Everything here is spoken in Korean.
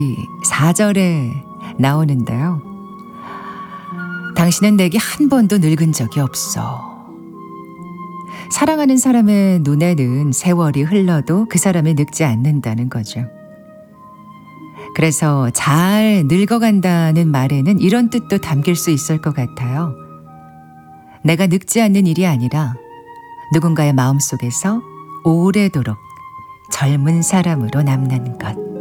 4절에 나오는데요. 당신은 내게 한 번도 늙은 적이 없어. 사랑하는 사람의 눈에는 세월이 흘러도 그 사람이 늙지 않는다는 거죠. 그래서 잘 늙어간다는 말에는 이런 뜻도 담길 수 있을 것 같아요. 내가 늙지 않는 일이 아니라 누군가의 마음속에서 오래도록 젊은 사람으로 남는 것.